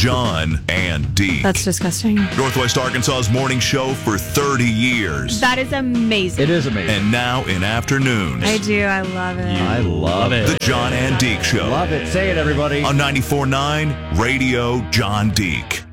John and Deke. That's disgusting. Northwest Arkansas's morning show for 30 years. That is amazing. It is amazing. And now in afternoons. I do. I love it. I love it. The John and Deke Show. Love it. Say it, everybody. On 94.9 Radio John Deke.